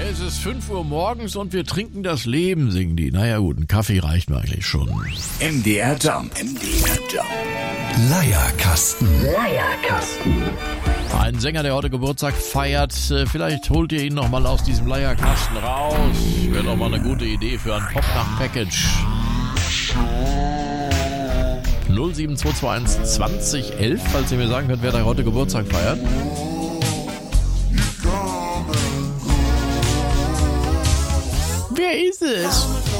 Es ist 5 Uhr morgens und wir trinken das Leben, singen die. Naja gut, ein Kaffee reicht mir eigentlich schon. MDR Jump. Leierkasten. Ein Sänger, der heute Geburtstag feiert. Vielleicht holt ihr ihn noch mal aus diesem Leierkasten raus. Wäre doch mal eine gute Idee für ein Pop-Nacht-Package. 07221 2011, falls ihr mir sagen könnt, wer da heute Geburtstag feiert. Wer ist es?